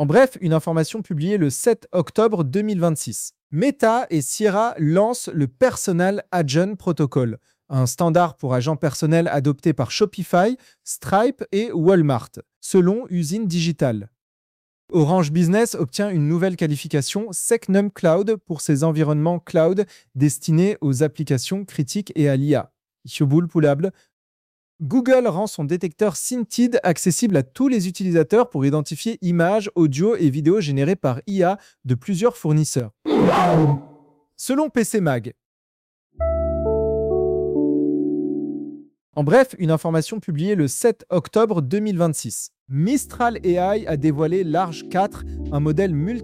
En bref, une information publiée le 7 octobre 2026. Meta et Sierra lancent le Personal Agent Protocol, un standard pour agents personnels adopté par Shopify, Stripe et Walmart, selon Usine Digital. Orange Business obtient une nouvelle qualification Secnum Cloud pour ses environnements cloud destinés aux applications critiques et à l'IA. Ixioboul Poulable. Google rend son détecteur Scintid accessible à tous les utilisateurs pour identifier images, audio et vidéos générées par IA de plusieurs fournisseurs. Selon PC Mag. En bref, une information publiée le 7 octobre 2026. Mistral AI a dévoilé Large 4, un modèle